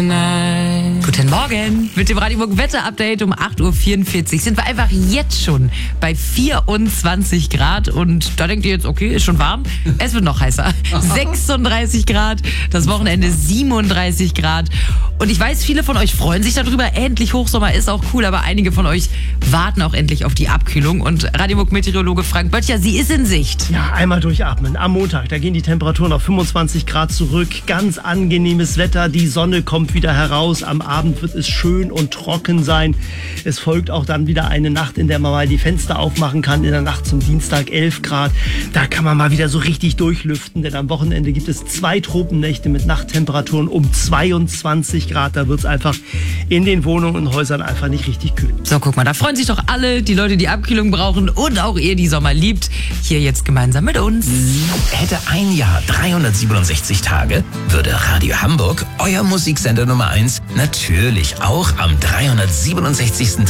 Guten Morgen. Mit dem Radio Hamburg Wetter-Update um 8.44 Uhr sind wir einfach jetzt schon bei 24 Grad. Und da denkt ihr jetzt, okay, ist schon warm. Es wird noch heißer. 36 Grad, das Wochenende 37 Grad. Und ich weiß, viele von euch freuen sich darüber. Endlich Hochsommer ist auch cool, aber einige von euch warten auch endlich auf die Abkühlung. Und Radio Hamburg Meteorologe Frank Böttcher, sie ist in Sicht. Ja, einmal durchatmen. Am Montag, da gehen die Temperaturen auf 25 Grad zurück. Ganz angenehmes Wetter, die Sonne kommt wieder heraus. Am Abend wird es schön und trocken sein. Es folgt auch dann wieder eine Nacht, in der man mal die Fenster aufmachen kann. In der Nacht zum Dienstag 11 Grad. Da kann man mal wieder so richtig durchlüften, denn am Wochenende gibt es 2 Tropennächte mit Nachttemperaturen um 22 Grad. Da wird es einfach in den Wohnungen und Häusern einfach nicht richtig kühl. So, guck mal, da freuen sich doch alle, die Leute, die Abkühlung brauchen und auch ihr, die Sommer liebt. Hier jetzt gemeinsam mit uns. Hätte ein Jahr 367 Tage, würde Radio Hamburg, euer Musiksender Nummer 1, natürlich auch am 367.